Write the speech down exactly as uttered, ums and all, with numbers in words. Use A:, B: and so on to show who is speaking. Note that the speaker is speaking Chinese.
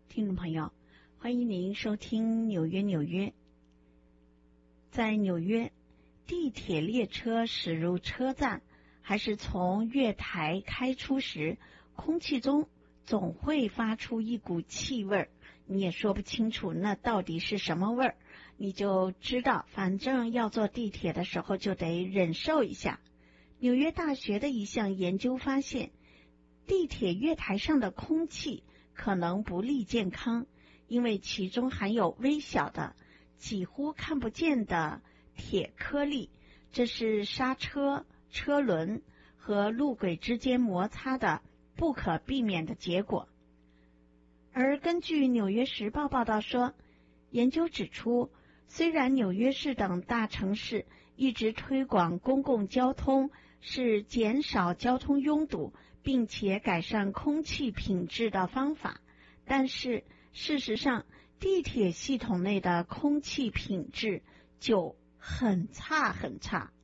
A: 听众朋友，欢迎您收听纽约纽约。在纽约，地铁列车驶入车站，还是从月台开出时，空气中总会发出一股气味儿，你也说不清楚那到底是什么味儿，你就知道反正要坐地铁的时候就得忍受一下。纽约大学的一项研究发现，地铁月台上的空气可能不利健康，因为其中含有微小的几乎看不见的铁颗粒，这是刹车、车轮和路轨之间摩擦的不可避免的结果。而根据《纽约时报》报道说，研究指出，虽然纽约市等大城市一直推广公共交通是减少交通拥堵并且改善空气品质的方法，但是事实上地铁系统内的空气品质就很差很差。